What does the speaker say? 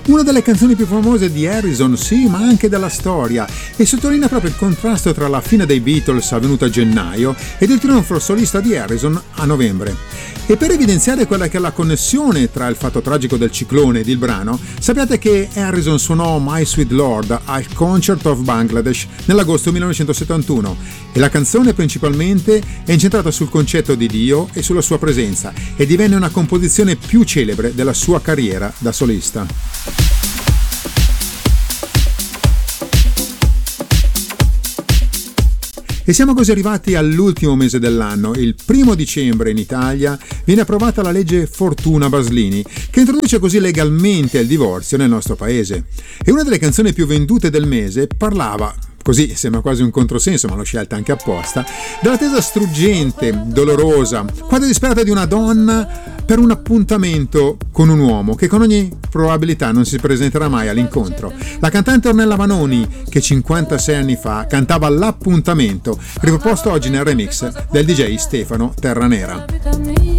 Una delle canzoni più famose di Harrison, sì, ma anche della storia, e sottolinea proprio il contrasto tra la fine dei Beatles avvenuta a gennaio ed il trionfo solista di Harrison a novembre. E per evidenziare quella che è la connessione tra il fatto tragico del ciclone ed il brano, sappiate che Harrison suonò My Sweet Lord al Concert of Bangladesh nell'agosto 1971 e la canzone principalmente è incentrata sul concetto di Dio e sulla sua presenza e divenne una composizione più celebre della sua carriera da solista. E siamo così arrivati all'ultimo mese dell'anno. Il 1° dicembre in Italia viene approvata la legge Fortuna Baslini, che introduce così legalmente il divorzio nel nostro paese. E una delle canzoni più vendute del mese parlava, così sembra quasi un controsenso ma l'ho scelta anche apposta, dell'attesa struggente, dolorosa, quasi disperata di una donna per un appuntamento con un uomo che con ogni probabilità non si presenterà mai all'incontro. La cantante Ornella Vanoni, che 56 anni fa cantava L'appuntamento, riproposto oggi nel remix del DJ Stefano Terranera.